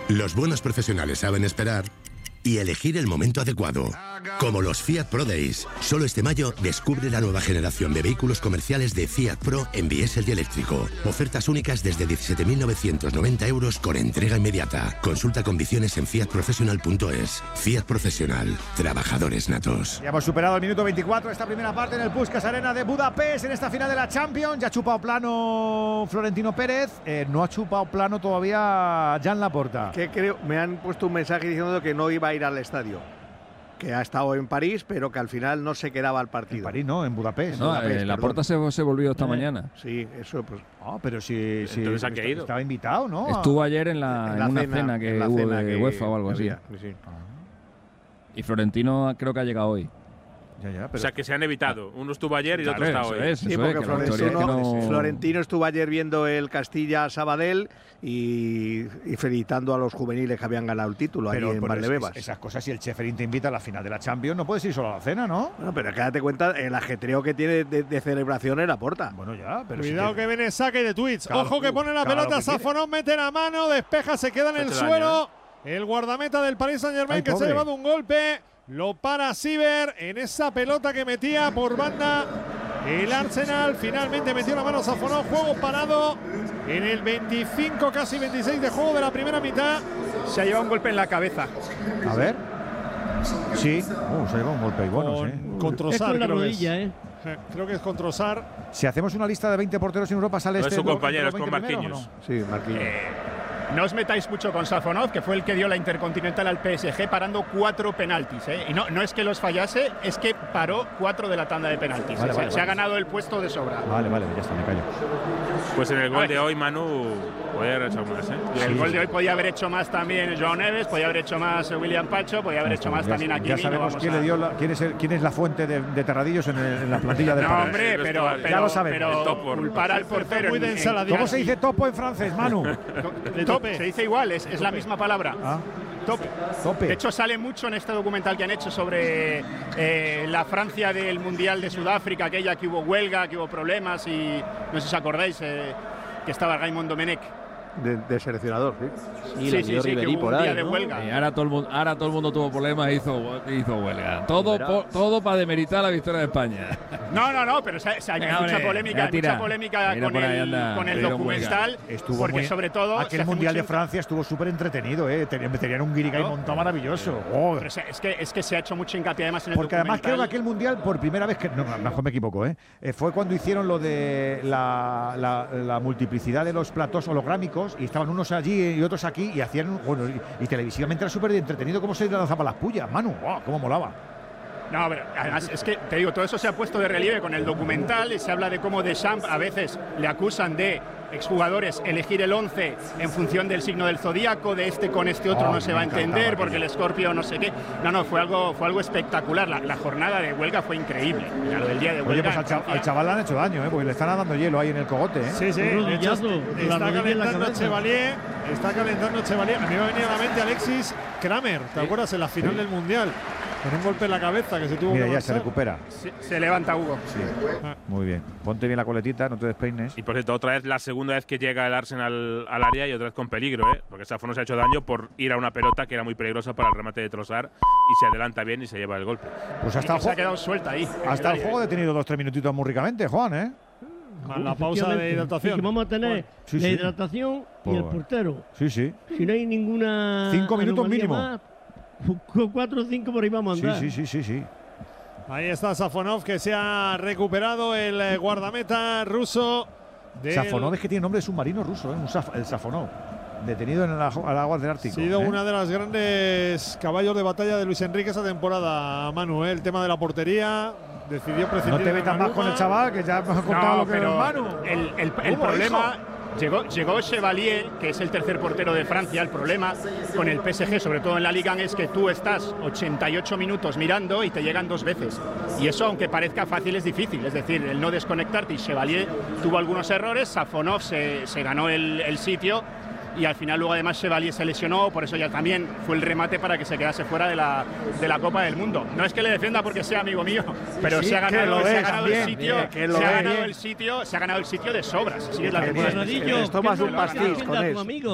Los buenos profesionales saben esperar y elegir el momento adecuado. Como los Fiat Pro Days. Solo este mayo descubre la nueva generación de vehículos comerciales de Fiat Pro en diésel y eléctrico. Ofertas únicas desde 17.990 euros con entrega inmediata. Consulta condiciones en fiatprofessional.es. Fiat Professional. Trabajadores natos. Ya hemos superado el minuto 24 de esta primera parte en el Puskás Arena de Budapest, en esta final de la Champions. Ya ha chupado plano Florentino Pérez. No ha chupado plano todavía Jan Laporta. Que creo, me han puesto un mensaje diciendo que no iba a ir al estadio. Que ha estado en París, pero que al final no se quedaba al partido. En París no, en Budapest. No, Laporta se volvió esta mañana. Sí, eso pues. Pero sí, entonces ¿a qué ha ido? Estaba invitado, ¿no? Estuvo ayer en una cena que hubo de UEFA o algo así. Sí. Y Florentino creo que ha llegado hoy. Ya, o sea, que se han evitado. Uno estuvo ayer y el otro está hoy. Sí, porque Florentino estuvo ayer viendo el Castilla-Sabadell y felicitando a los juveniles que habían ganado el título ahí en Valdebebas. Esas cosas, si el Cheferín te invita a la final de la Champions, no puedes ir solo a la cena, ¿no? Bueno, pero quédate cuenta el ajetreo que tiene de celebración en Laporta. Bueno, ya, pero cuidado que viene saque de Twitch. Claro, ojo que pone la pelota Safonov, mete la mano, despeja, se queda en el suelo. El guardameta del Paris Saint-Germain que se ha llevado un golpe. Lo para Siver en esa pelota que metía por banda el Arsenal. Finalmente metió la mano Safonov. Juego parado en el 25, casi 26 de juego de la primera mitad. Se ha llevado un golpe en la cabeza. A ver. Sí. Se ha llevado un golpe y bonos, con Trossard, es con la rodilla, creo que es con Trossard. Si hacemos una lista de 20 porteros en Europa, sale no es su compañero, es con Marquinhos. Sí, Marquinhos. No os metáis mucho con Safonov, que fue el que dio la Intercontinental al PSG parando 4 penaltis. Y no es que los fallase, es que paró 4 de la tanda de penaltis. Se ha ganado el puesto de sobra. Vale, ya está, me callo. Pues en el gol de hoy, Manu, podía haber hecho más. El gol de hoy podía haber hecho más también Joao Neves, podía haber hecho más William Pacho, podía haber hecho más también aquí. Ya sabemos quién es la fuente de Terradillos en la plantilla del No, hombre, pero ya lo sabemos. Pero culpar al portero. ¿Cómo se dice topo en francés, Manu? Se dice igual, es la misma palabra. Tope. De hecho, sale mucho en este documental que han hecho sobre la Francia del Mundial de Sudáfrica, aquella que hubo huelga, que hubo problemas y no sé si os acordáis que estaba Raymond Domenech. De seleccionador, sí, que hubo un día de huelga. Y ahora todo el mundo tuvo problemas e hizo huelga. Todo para demeritar la victoria de España. No, pero hay mucha polémica con el documental. Porque sobre todo aquel Mundial de Francia estuvo súper entretenido, tenían un guirigay montado maravilloso. Pero es que se ha hecho mucho hincapié además en el porque documental. Además creo que aquel Mundial, por primera vez, mejor me equivoco, fue cuando hicieron lo de la multiplicidad de los platós holográmicos y estaban unos allí y otros aquí y hacían, y televisivamente era súper entretenido cómo se lanzaban las pullas, Manu, ¡wow! ¡Cómo molaba! No, pero además es que, te digo, todo eso se ha puesto de relieve con el documental y se habla de cómo Deschamps a veces le acusan de exjugadores elegir el 11 en función del signo del zodíaco, de este con este otro no se va a entender porque el Escorpio no sé qué. No, fue algo espectacular. La jornada de huelga fue increíble. Lo del día de huelga. Oye, pues al chaval le han hecho daño, porque le están dando hielo ahí en el cogote. Sí. Está calentando Chevalier. A mí me ha venido a la mente Alexis Kramer, ¿te acuerdas? En la final del Mundial. Con un golpe en la cabeza que se tuvo que ya se recupera. Se levanta Hugo. Sí. Muy bien. Ponte bien la coletita, no te despeines. Y por cierto, otra vez la segunda vez que llega el Arsenal al área y otra vez con peligro, porque Safonov se ha hecho daño por ir a una pelota que era muy peligrosa para el remate de Trossard y se adelanta bien y se lleva el golpe. Pues hasta se ha quedado suelta ahí. Hasta el juego ha detenido 2-3 minutitos muy ricamente, Juan, Más la pausa de hidratación. Que vamos a tener la hidratación y el portero. Sí. Si no hay ninguna 5 minutos mínimo. Más, 4 o 5 por ahí vamos a andar. Sí. Ahí está Safonov, que se ha recuperado el guardameta ruso. Safonov es que tiene nombre de submarino ruso, el Safonov. Detenido en las aguas del Ártico. Ha sido una de las grandes caballos de batalla de Luis Enrique esa temporada, Manu. El tema de la portería. Decidió prescindir. No te metas más con el chaval, que ya hemos contado lo que es Manu. El problema. Llegó Chevalier, que es el tercer portero de Francia. El problema con el PSG, sobre todo en la Liga, es que tú estás 88 minutos mirando y te llegan 2 veces. Y eso, aunque parezca fácil, es difícil. Es decir, el no desconectarte. Y Chevalier tuvo algunos errores. Safonov se ganó el sitio. Y al final luego además Chevalier se lesionó, por eso ya también fue el remate para que se quedase fuera de la Copa del Mundo. No es que le defienda porque sea amigo mío, pero se ha ganado el sitio de sobras. Así es la Esto más un pastiz con él.